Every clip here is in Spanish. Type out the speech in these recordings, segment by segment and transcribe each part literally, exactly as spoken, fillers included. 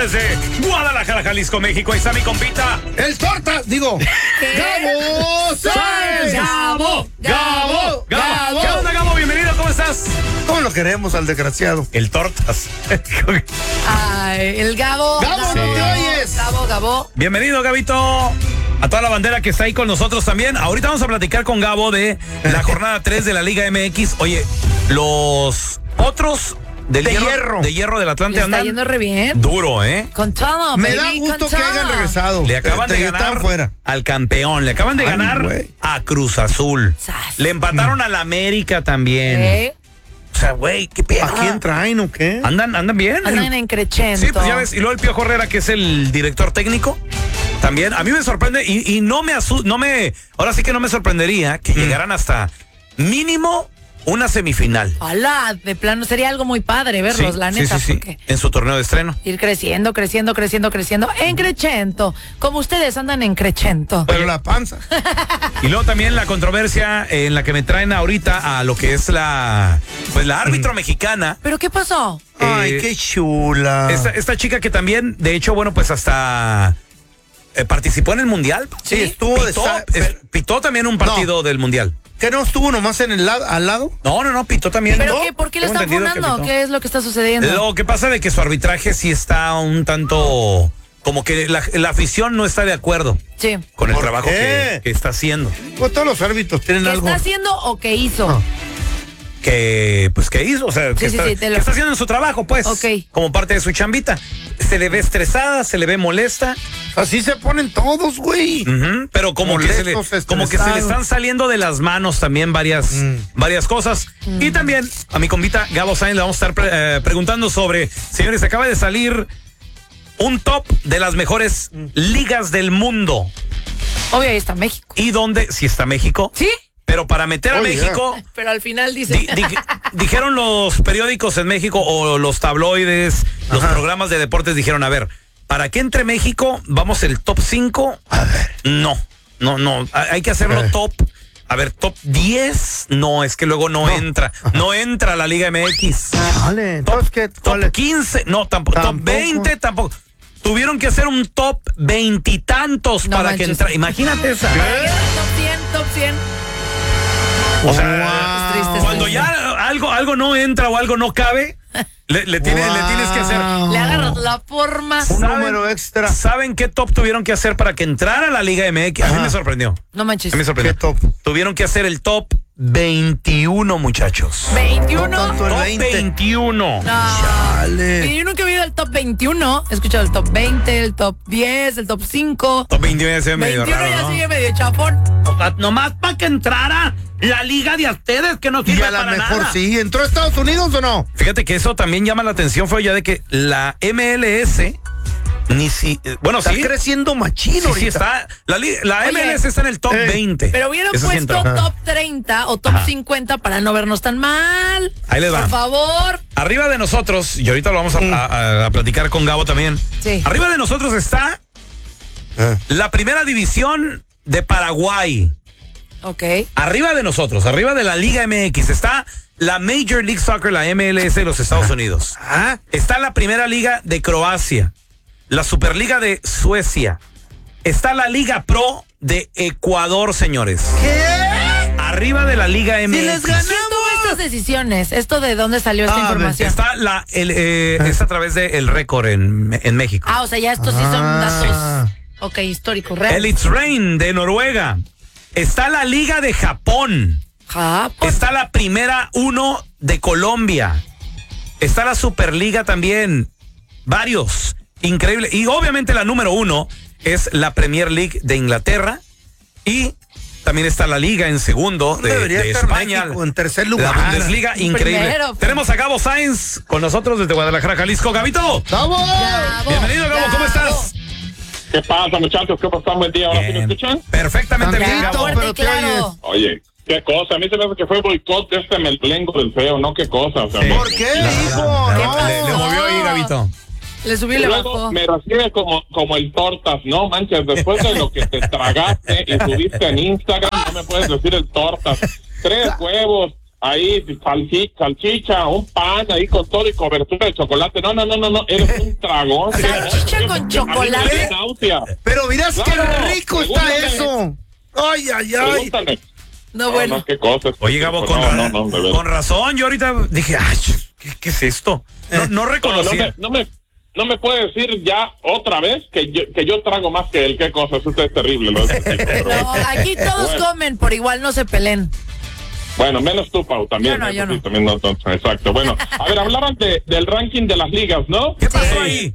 desde Guadalajara, Jalisco, México. Ahí está mi compita. El Tortas, digo. Gabo Sáenz. Gabo, Gabo, Gabo. ¿Qué onda, Gabo? Bienvenido, ¿cómo estás? ¿Cómo lo queremos al desgraciado? El Tortas. Ay, el Gabo. Gabo, Gabo, no te oyes. Gabo, Gabo. Bienvenido, Gabito. A toda la bandera que está ahí con nosotros también. Ahorita vamos a platicar con Gabo de la jornada tres de la Liga M X. Oye, los otros del de hierro, hierro. de hierro del Atlante Le está andan yendo re bien. duro, ¿eh? Con todo, Me baby, da gusto con que todo. hayan regresado. Le acaban de Este, ganar estaban fuera. al campeón. Le acaban de Ay, ganar güey. a Cruz Azul. Sas. Le empataron al América también. ¿Eh? O sea, güey, qué pedo. ¿A quién traen o qué? Andan, andan bien. Andan en crechento. Sí, pues ya ves. Y luego el Piojo Herrera, que es el director técnico, también. A mí me sorprende y, y no me asu no me, ahora sí que no me sorprendería que mm. llegaran hasta mínimo una semifinal. Hola, de plano sería algo muy padre verlos, Sí, la sí, neta. sí, sí. Porque En su torneo de estreno. ir creciendo, creciendo, creciendo, creciendo. En crechento. Como ustedes andan en crechento. Pero la panza. Y luego también la controversia en la que me traen ahorita a lo que es la, pues la árbitro mm. mexicana. ¿Pero qué pasó? Ay, Eh, qué chula. Esta, esta chica que también, de hecho, bueno, pues hasta eh, participó en el Mundial. Sí, estuvo Pitó, de sa- es- pitó también un partido No. del Mundial. ¿Qué no estuvo nomás en el lado, al lado? No, no, no, pitó también. ¿Pero ¿no? qué? ¿Por qué le Tengo están entendido que funando? pitó. ¿Qué es lo que está sucediendo? Lo que pasa de que su arbitraje sí está un tanto, como que la, la afición no está de acuerdo Sí. con el ¿Por trabajo qué? que, que está haciendo. Pues todos los árbitros tienen ¿Qué algo. está haciendo o qué hizo? Ah. Que, pues, ¿qué hizo? O sea, Sí, que, sí, está, sí, te lo- que está haciendo en su trabajo, pues. Ok. Como parte de su chambita. Se le ve estresada, se le ve molesta. Así se ponen todos, güey. Ujú, pero como que, se le, Molestos, como que se le estresados. están saliendo de las manos también varias, Mm. varias cosas. Y también a mi compita Gabo Sáenz le vamos a estar pre- eh, preguntando sobre, señores, acaba de salir un top de las mejores ligas del mundo. Obvio, ahí está México. ¿Y dónde? Si está México. ¿Sí? Pero para meter a Oh, México, Pero al final dice... di- di- dijeron los periódicos en México o los tabloides, los Ajá. programas de deportes, dijeron, a ver, para que entre México, vamos el top cinco. A ver. No, no, no, hay que hacerlo Eh. top. A ver, top diez, no, es que luego no, No. entra. No entra la Liga M X. Vale, Top, entonces, ¿qué? top ¿Cuál es? quince, no, tampoco. Top Tampoco. veinte, tampoco. Tuvieron que hacer un top veintitantos No para manches. que entrara. Imagínate esa. Top cien, top cien. O sea, Wow. Es triste, es cuando triste. ya algo, algo no entra o algo no cabe, le, le tienes, le tienes que hacer. Wow. Le agarras la forma. Un ¿Saben? número extra. ¿Saben qué top tuvieron que hacer para que entrara la Liga M X? A mí Ajá. me sorprendió. No manches. A mí me sorprendió. ¿Qué top? Tuvieron que hacer el top veintiuno, muchachos. ¿veintiuno? No tanto el Top veinte. veintiuno. No. Dale. Y yo nunca he oído el top veintiuno. He escuchado el top veinte, el top diez, el top cinco. Top veintiuno ya se ve medio veintiuno raro, ya ¿no? sigue medio chafón. O sea, nomás para que entrara la liga de ustedes, que no Y sirve a lo para mejor nada. sí. ¿Entró a Estados Unidos o no? Fíjate que eso también llama la atención, fue ya de que la M L S ni si... eh, Bueno, Está sí. creciendo machino Sí, ahorita. sí, está. La, li- la Oye, M L S está en el top eh, veinte. Pero hubieran Eso sí puesto entró. top treinta o top Ajá. cincuenta para no vernos tan mal. Ahí les va. Por favor. Arriba de nosotros, y ahorita lo vamos a, a- a- a platicar con Gabo también. Sí. Arriba de nosotros está Ah. la primera división de Paraguay. Ok. Arriba de nosotros, arriba de la Liga M X, está la Major League Soccer, la M L S de los Estados Unidos. Ah. Está la primera liga de Croacia, la Superliga de Suecia. Está la Liga Pro de Ecuador, señores. ¿Qué? Arriba de la Liga M X. Si les ganamos. ¿Quién tomó estas decisiones? ¿Esto de dónde salió esta Ah, información? Está la el, eh, está a través de El Récord en, en México. Ah, o sea, ya estos sí son Ah. datos. Ok, históricos, real. El It's Rain de Noruega. Está la Liga de Japón. Japón. Está la Primera Uno de Colombia. Está la Superliga también. Varios. Increíble. Y obviamente la número uno es la Premier League de Inglaterra. Y también está la Liga en segundo de, Debería de estar España. México en tercer La lugar. Bundesliga, increíble. Primero, pues. Tenemos a Gabo Sáenz con nosotros desde Guadalajara, Jalisco. Gabito. ¡Vamos! Gabo, Bienvenido, Gabo. ¿Cómo Gabo. estás? ¿Qué pasa, muchachos? ¿Cómo están? Buen día. ¿Ahora sí me Bien. escuchan? Perfectamente bien, Ya, Gabo. fuerte y pero te claro. Oye, qué cosa. A mí se me hace que fue boicot de este melengo del feo, ¿no? Qué cosa. O sea, Sí. me- ¿Por qué, hijo? ¿Qué No. pasó? Le, le movió ahí, Gabito. Le subí y Y le luego bajó. me recibe como, como el tortas, ¿no? Manches, después de lo que te tragaste y subiste en Instagram, no me puedes decir el tortas. Tres huevos ahí salchicha, salchicha, un pan ahí con todo y cobertura de chocolate. No, no, no, no, no, eres un tragón. Salchicha con chocolate. Pero mirás Claro, qué rico está pregúntame. eso. Ay, ay, ay. Pregúntame. No, bueno. No, qué cosas. Oye, Gabo, No, con, no, ra- no, no, de verdad. con razón, yo ahorita dije, ay, ¿qué, qué es esto? No, no No, no reconocía. me, no me, no me puede decir ya otra vez que yo, que yo trago más que él. Qué cosas, usted es terrible. Lo de este tipo, pero No, bueno. aquí todos Bueno. comen, por igual no se peleen. Bueno, menos tú, Pau, también. Yo no, eso yo sí, no. también no, entonces, exacto. Bueno, a ver, hablaban de, del ranking de las ligas, ¿no? ¿Qué pasó Sí. ahí?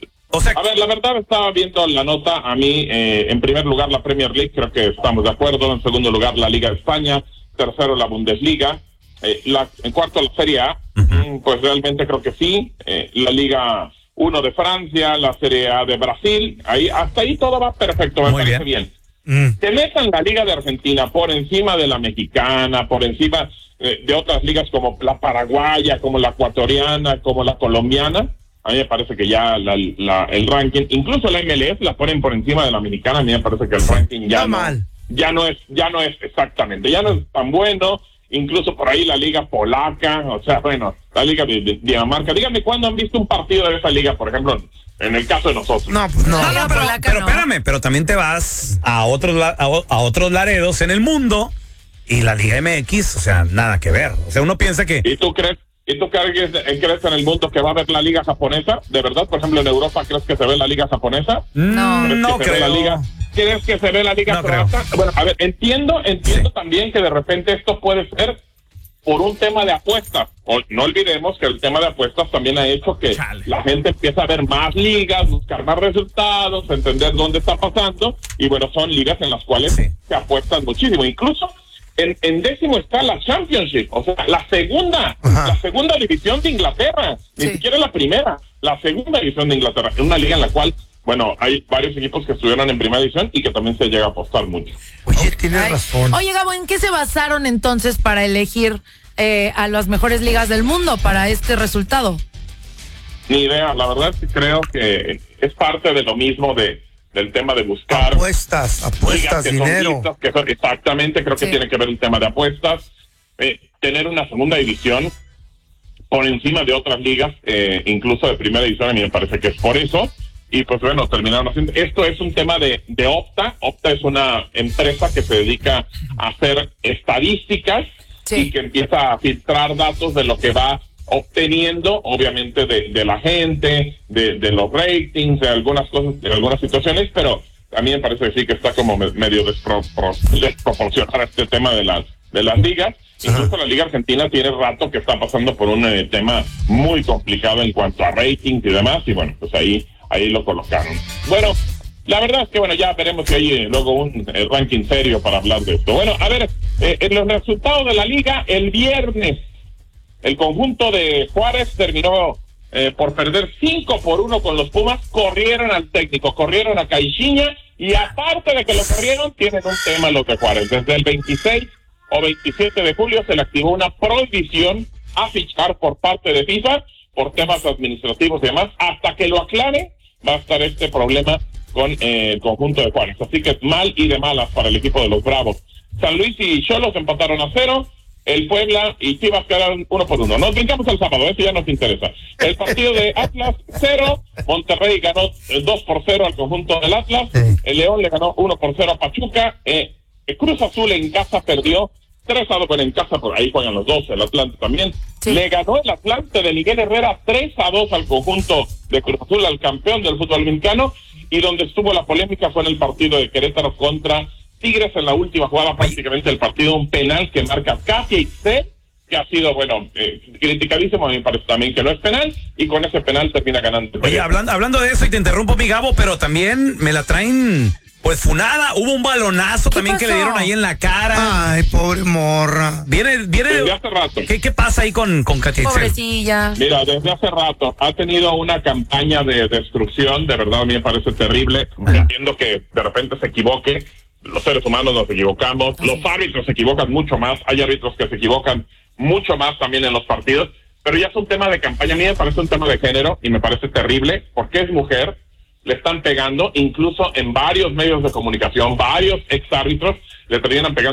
O sea, A ver, la verdad estaba viendo la nota. A mí, eh, en primer lugar, la Premier League, creo que estamos de acuerdo. En segundo lugar, la Liga de España. Tercero, la Bundesliga. Eh, la, en cuarto, la Serie A. Mm, pues realmente creo que sí. Eh, la Liga uno de Francia, la Serie A de Brasil. Ahí, hasta ahí todo va perfecto, me Muy parece bien. bien. Te metan la Liga de Argentina por encima de la mexicana, por encima eh, de otras ligas como la paraguaya, como la ecuatoriana, como la colombiana. A mí me parece que ya la, la, el ranking, incluso la M L S la ponen por encima de la mexicana. A mí me parece que el ranking ya Está no, mal. ya no es, ya no es exactamente, ya no es tan bueno. Incluso por ahí la liga polaca, o sea, bueno, la liga de, de Dinamarca. Díganme cuándo han visto un partido de esa liga, por ejemplo, en el caso de nosotros. No, pues no. no, no, pero, polaca pero no. espérame, pero también te vas a otros la- a, o- a otros laredos en el mundo y la Liga M X, o sea, nada que ver. O sea, uno piensa que ¿Y tú crees, y tú crees, crees en el mundo que va a haber la liga japonesa? ¿De verdad? Por ejemplo, en Europa, ¿crees que se ve la liga japonesa? No. ¿Crees no que se ve la creo. liga? ¿Crees que se ve la liga No creo. croata? Bueno, a ver, entiendo, entiendo también que de repente esto puede ser por un tema de apuestas. O, no olvidemos que el tema de apuestas también ha hecho que Chale. la gente empieza a ver más ligas, buscar más resultados, entender dónde está pasando, y bueno, son ligas en las cuales Sí. se apuestan muchísimo. Incluso en, en décimo está la Championship, o sea, la segunda, Ajá. la segunda división de Inglaterra, ni Sí. siquiera la primera, la segunda división de Inglaterra, una liga en la cual, bueno, hay varios equipos que estuvieron en primera división y que también se llega a apostar mucho. Oye, tienes Ay. razón. Oye, Gabo, ¿en qué se basaron entonces para elegir eh, a las mejores ligas del mundo para este resultado? Ni idea, la verdad es que creo que es parte de lo mismo de del tema de buscar Apuestas, apuestas, ligas que son dinero. listas, que son- exactamente, creo que Sí. tiene que ver el tema de apuestas, eh, tener una segunda división por encima de otras ligas, eh, incluso de primera división, a mí me parece que es por eso, y pues bueno, terminaron haciendo, esto es un tema de, de Opta. Opta es una empresa que se dedica a hacer estadísticas Sí. y que empieza a filtrar datos de lo que va obteniendo, obviamente, de, de la gente, de, de los ratings, de algunas cosas, de algunas situaciones, pero a mí me parece que sí que está como me- medio despro, pro- desproporcionado este tema de las de las ligas. Incluso la Liga Argentina tiene rato que está pasando por un eh, tema muy complicado en cuanto a ratings y demás, y bueno, pues ahí ahí lo colocaron. Bueno, la verdad es que bueno, ya veremos si hay eh, luego un eh, ranking serio para hablar de esto. Bueno, a ver, eh, en los resultados de la liga, el viernes el conjunto de Juárez terminó eh, por perder cinco por uno con los Pumas. Corrieron al técnico, corrieron a Caixinha, y aparte de que lo corrieron, tienen un tema los de Juárez. Desde el veintiséis o veintisiete de julio se le activó una prohibición a fichar por parte de FIFA por temas administrativos y demás. Hasta que lo aclare, va a estar este problema con eh, el conjunto de Juárez. Así que mal y de malas para el equipo de los Bravos. San Luis y Xolos empataron a cero. El Puebla y Chivas quedaron uno por uno. Nos brincamos al sábado, eso ya nos interesa. El partido de Atlas, cero. Monterrey ganó eh, dos por cero al conjunto del Atlas. Sí. El León le ganó uno por cero a Pachuca. Eh, el Cruz Azul en casa perdió tres a dos, bueno, en casa, por ahí juegan los dos, el Atlante también. Sí. Le ganó el Atlante de Miguel Herrera tres a dos al conjunto de Cruz Azul, al campeón del fútbol mexicano. Y donde estuvo la polémica fue en el partido de Querétaro contra Tigres, en la última jugada prácticamente del partido, un penal que marca Casi C, que ha sido, bueno, eh, criticadísimo. A mí me parece también que no es penal, y con ese penal termina ganando. Oye, hablando, hablando de eso, y te interrumpo, mi Gabo, pero también me la traen, pues, funada. Hubo un balonazo también que le pasó? dieron ahí en la cara. Ay, pobre morra. Viene, viene. Desde hace rato. ¿Qué, qué pasa ahí con, con Katy Itzel? Pobrecilla. Mira, desde hace rato ha tenido una campaña de destrucción, de verdad a mí me parece terrible. Entiendo que de repente se equivoque, los seres humanos nos equivocamos, los árbitros se equivocan mucho más, hay árbitros que se equivocan mucho más también en los partidos, pero ya es un tema de campaña. A mí me parece un tema de género y me parece terrible, porque es mujer, le están pegando, incluso en varios medios de comunicación, varios ex árbitros le terminan pegando.